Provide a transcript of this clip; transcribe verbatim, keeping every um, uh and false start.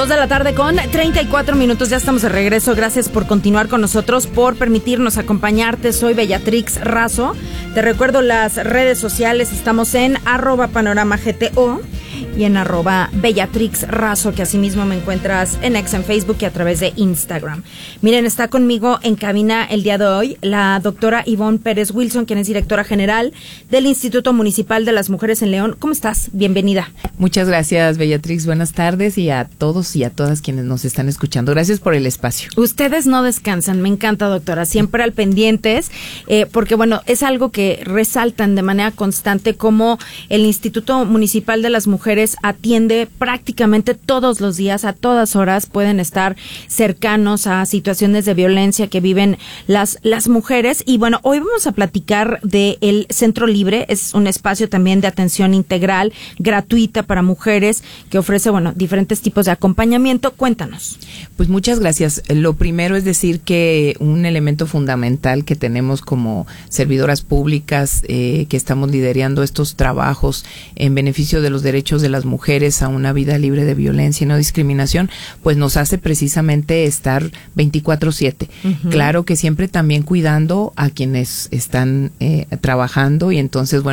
Dos de la tarde con treinta y cuatro minutos, ya estamos de regreso. Gracias por continuar con nosotros, por permitirnos acompañarte. Soy Bellatrix Razo. Te recuerdo las redes sociales, estamos en arroba panorama gto y en arroba Bellatrix Razo, que asimismo me encuentras en X, en Facebook y a través de Instagram. Miren, está conmigo en cabina el día de hoy la doctora Ivonne Pérez Wilson, quien es directora general del Instituto Municipal de las Mujeres en León. ¿Cómo estás? Bienvenida. Muchas gracias, Bellatrix. Buenas tardes y a todos y a todas quienes nos están escuchando. Gracias por el espacio. Ustedes no descansan, me encanta, doctora, siempre al pendientes, eh, porque bueno, es algo que resaltan de manera constante, como el Instituto Municipal de las Mujeres atiende prácticamente todos los días, a todas horas, pueden estar cercanos a situaciones de violencia que viven las, las mujeres. Y bueno, hoy vamos a platicar de el Centro Libre, es un espacio también de atención integral, gratuita para mujeres, que ofrece, bueno, diferentes tipos de acompañamiento. Cuéntanos. Pues muchas gracias. Lo primero es decir que un elemento fundamental que tenemos como servidoras públicas, eh, que estamos liderando estos trabajos en beneficio de los derechos de las mujeres a una vida libre de violencia y no discriminación, pues nos hace precisamente estar veinticuatro siete. Uh-huh. Claro que siempre también cuidando a quienes están eh, trabajando, y entonces, bueno,